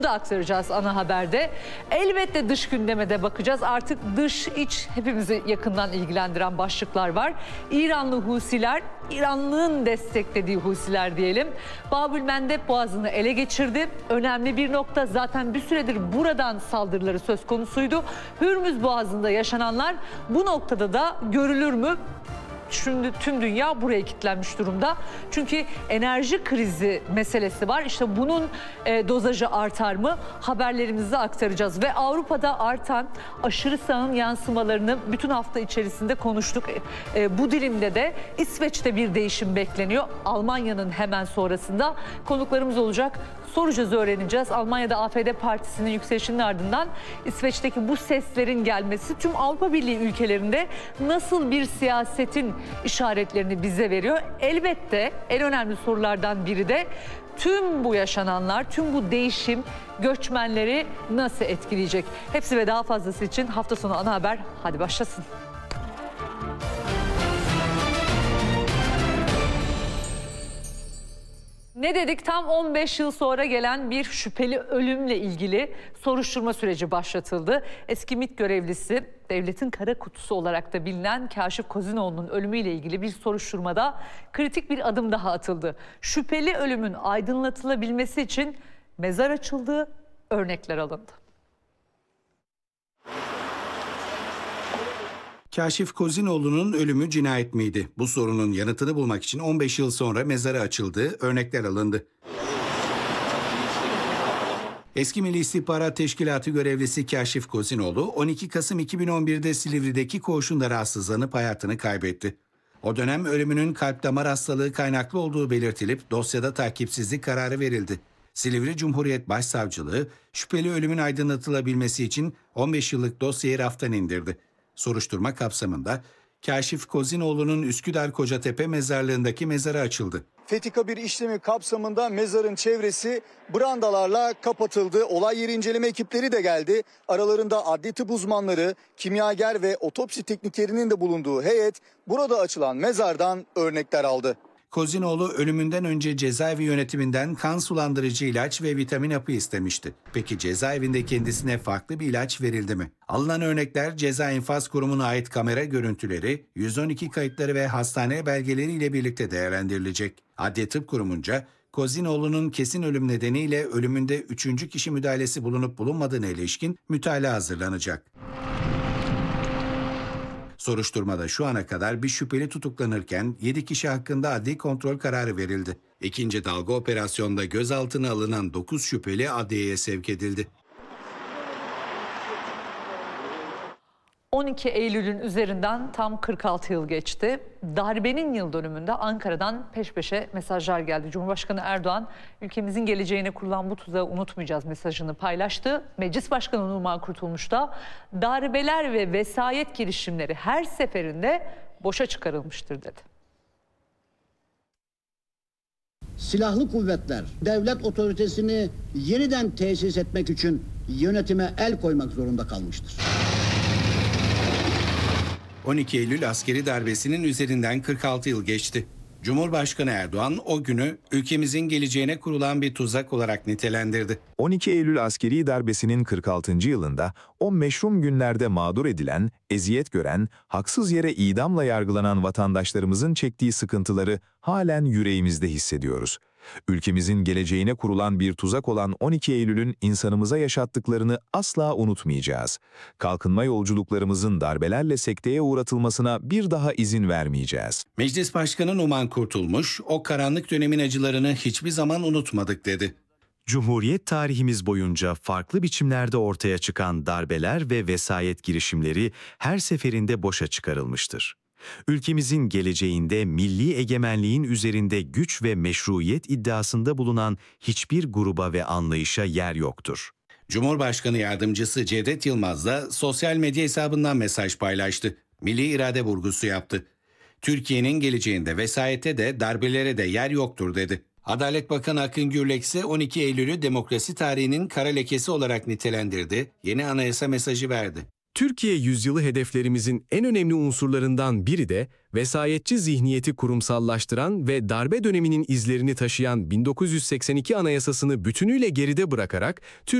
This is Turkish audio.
Da aktaracağız ana haberde. Elbette dış gündeme de bakacağız. Artık dış iç hepimizi yakından ilgilendiren başlıklar var. İranlı Husiler, İranlı'nın desteklediği Husiler diyelim, Babülmendeb Boğazı'nı ele geçirdi. Önemli bir nokta, zaten bir süredir buradan saldırıları söz konusuydu. Hürmüz Boğazı'nda yaşananlar bu noktada da görülür mü? Şimdi tüm dünya buraya kilitlenmiş durumda. Çünkü enerji krizi meselesi var. İşte bunun dozajı artar mı? Haberlerimizde aktaracağız. Ve Avrupa'da artan aşırı sağın yansımalarını bütün hafta içerisinde konuştuk. Bu dilimde de İsveç'te bir değişim bekleniyor. Almanya'nın hemen sonrasında konuklarımız olacak. Soracağız, öğreneceğiz. Almanya'da AfD Partisi'nin yükselişinin ardından İsveç'teki bu seslerin gelmesi tüm Avrupa Birliği ülkelerinde nasıl bir siyasetin işaretlerini bize veriyor. Elbette en önemli sorulardan biri de tüm bu yaşananlar, tüm bu değişim göçmenleri nasıl etkileyecek? Hepsi ve daha fazlası için hafta sonu ana haber hadi başlasın. Ne dedik? Tam 15 yıl sonra gelen bir şüpheli ölümle ilgili soruşturma süreci başlatıldı. Eski MİT görevlisi, devletin kara kutusu olarak da bilinen Kaşif Kozinoğlu'nun ölümüyle ilgili bir soruşturmada kritik bir adım daha atıldı. Şüpheli ölümün aydınlatılabilmesi için mezar açıldı, örnekler alındı. Kaşif Kozinoğlu'nun ölümü cinayet miydi? Bu sorunun yanıtını bulmak için 15 yıl sonra mezarı açıldı, örnekler alındı. Eski Milli İstihbarat Teşkilatı görevlisi Kaşif Kozinoğlu, 12 Kasım 2011'de Silivri'deki koğuşunda rahatsızlanıp hayatını kaybetti. O dönem ölümünün kalp damar hastalığı kaynaklı olduğu belirtilip dosyada takipsizlik kararı verildi. Silivri Cumhuriyet Başsavcılığı, şüpheli ölümün aydınlatılabilmesi için 15 yıllık dosyayı raftan indirdi. Soruşturma kapsamında Kaşif Kozinoğlu'nun Üsküdar Kocatepe mezarlığındaki mezarı açıldı. Fetika bir işlemi kapsamında mezarın çevresi brandalarla kapatıldı. Olay yeri inceleme ekipleri de geldi. Aralarında adli tıp uzmanları, kimyager ve otopsi tekniklerinin de bulunduğu heyet burada açılan mezardan örnekler aldı. Kozinoğlu ölümünden önce cezaevi yönetiminden kan sulandırıcı ilaç ve vitamin hapı istemişti. Peki cezaevinde kendisine farklı bir ilaç verildi mi? Alınan örnekler Ceza İnfaz Kurumu'na ait kamera görüntüleri, 112 kayıtları ve hastane belgeleriyle birlikte değerlendirilecek. Adli Tıp Kurumunca Kozinoğlu'nun kesin ölüm nedeniyle ölümünde 3. kişi müdahalesi bulunup bulunmadığına ilişkin mütalaa hazırlanacak. Soruşturmada şu ana kadar bir şüpheli tutuklanırken 7 kişi hakkında adli kontrol kararı verildi. İkinci dalga operasyonda gözaltına alınan 9 şüpheli adliyeye sevk edildi. 12 Eylül'ün üzerinden tam 46 yıl geçti. Darbenin yıl dönümünde Ankara'dan peş peşe mesajlar geldi. Cumhurbaşkanı Erdoğan, ülkemizin geleceğine kurulan bu tuzağı unutmayacağız mesajını paylaştı. Meclis Başkanı Numan Kurtulmuş da darbeler ve vesayet girişimleri her seferinde boşa çıkarılmıştır dedi. Silahlı kuvvetler devlet otoritesini yeniden tesis etmek için yönetime el koymak zorunda kalmıştır. 12 Eylül askeri darbesinin üzerinden 46 yıl geçti. Cumhurbaşkanı Erdoğan o günü ülkemizin geleceğine kurulan bir tuzak olarak nitelendirdi. 12 Eylül askeri darbesinin 46. yılında o meşrum günlerde mağdur edilen, eziyet gören, haksız yere idamla yargılanan vatandaşlarımızın çektiği sıkıntıları halen yüreğimizde hissediyoruz. Ülkemizin geleceğine kurulan bir tuzak olan 12 Eylül'ün insanımıza yaşattıklarını asla unutmayacağız. Kalkınma yolculuklarımızın darbelerle sekteye uğratılmasına bir daha izin vermeyeceğiz. Meclis Başkanı Numan Kurtulmuş, o karanlık dönemin acılarını hiçbir zaman unutmadık dedi. Cumhuriyet tarihimiz boyunca farklı biçimlerde ortaya çıkan darbeler ve vesayet girişimleri her seferinde boşa çıkarılmıştır. Ülkemizin geleceğinde milli egemenliğin üzerinde güç ve meşruiyet iddiasında bulunan hiçbir gruba ve anlayışa yer yoktur. Cumhurbaşkanı Yardımcısı Cevdet Yılmaz da sosyal medya hesabından mesaj paylaştı. Milli irade vurgusu yaptı. Türkiye'nin geleceğinde vesayete de darbelere de yer yoktur dedi. Adalet Bakanı Akın Gürlek ise 12 Eylül'ü demokrasi tarihinin kara lekesi olarak nitelendirdi, yeni anayasa mesajı verdi. Türkiye yüzyılı hedeflerimizin en önemli unsurlarından biri de vesayetçi zihniyeti kurumsallaştıran ve darbe döneminin izlerini taşıyan 1982 Anayasasını bütünüyle geride bırakarak